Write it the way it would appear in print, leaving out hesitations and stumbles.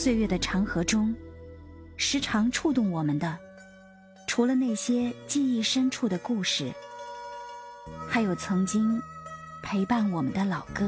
岁月的长河中，时常触动我们的，除了那些记忆深处的故事，还有曾经陪伴我们的老歌。